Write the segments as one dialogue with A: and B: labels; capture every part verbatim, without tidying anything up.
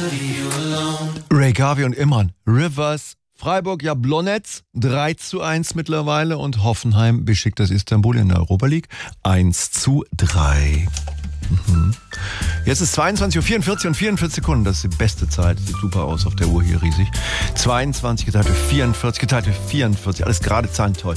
A: Ray Garvey und Imran. Rivers. Freiburg Jablonec drei zu eins mittlerweile und Hoffenheim beschickt das Istanbul in der Europa League eins zu drei. Mhm. Jetzt ist zweiundzwanzig Uhr vierundvierzig und vierundvierzig Sekunden. Das ist die beste Zeit. Sieht super aus auf der Uhr hier, riesig. zweiundzwanzig geteilt durch vierundvierzig, geteilt durch vierundvierzig. Alles gerade Zahlen, toll.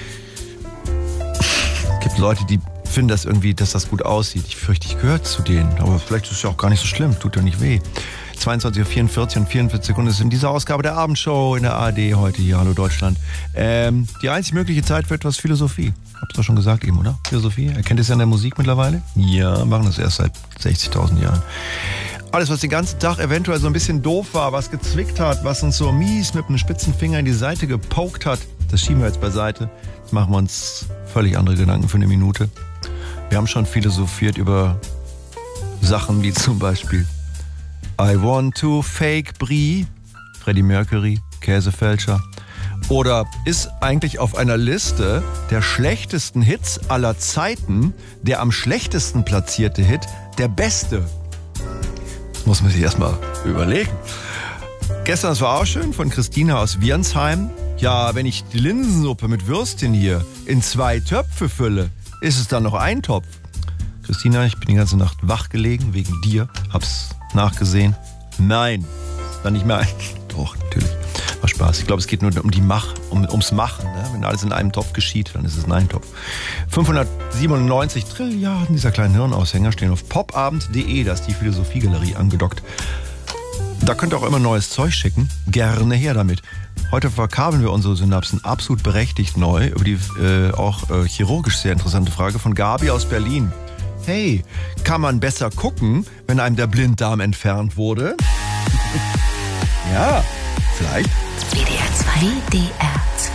A: Es gibt Leute, die finden das irgendwie, dass das gut aussieht. Ich fürchte, ich gehöre zu denen. Aber vielleicht ist es ja auch gar nicht so schlimm. Tut ja nicht weh. zweiundzwanzig Uhr vierundvierzig und vierundvierzig Sekunden ist in dieser Ausgabe der Abendshow in der A R D heute hier. Hallo Deutschland. Ähm, die einzig mögliche Zeit für etwas Philosophie. Hab's doch schon gesagt eben, oder? Philosophie. Erkennt es ja in der Musik mittlerweile? Ja, machen das erst seit sechzigtausend Jahren. Alles, was den ganzen Tag eventuell so ein bisschen doof war, was gezwickt hat, was uns so mies mit einem spitzen Finger in die Seite gepokt hat, das schieben wir jetzt beiseite. Jetzt machen wir uns völlig andere Gedanken für eine Minute. Wir haben schon philosophiert über Sachen wie zum Beispiel I want to fake Brie, Freddie Mercury, Käsefälscher. Oder ist eigentlich auf einer Liste der schlechtesten Hits aller Zeiten der am schlechtesten platzierte Hit der beste? Das muss man sich erstmal überlegen. Gestern, das war auch schön, von Christina aus Wiernsheim. Ja, wenn ich die Linsensuppe mit Würstchen hier in zwei Töpfe fülle, ist es dann noch ein Topf? Christina, ich bin die ganze Nacht wach gelegen, wegen dir. Hab's nachgesehen. Nein, dann nicht mehr ein. Doch, natürlich. War Spaß. Ich glaube, es geht nur um die Mach, um, ums Machen. Ne? Wenn alles in einem Topf geschieht, dann ist es ein Eintopf. fünfhundertsiebenundneunzig Trilliarden dieser kleinen Hirnaushänger stehen auf popabend punkt de. Da ist die Philosophiegalerie angedockt. Da könnt ihr auch immer neues Zeug schicken. Gerne her damit. Heute verkabeln wir unsere Synapsen absolut berechtigt neu über die äh, auch äh, chirurgisch sehr interessante Frage von Gabi aus Berlin. Hey, kann man besser gucken, wenn einem der Blinddarm entfernt wurde? Ja, vielleicht.
B: W D R zwei. W D R zwei.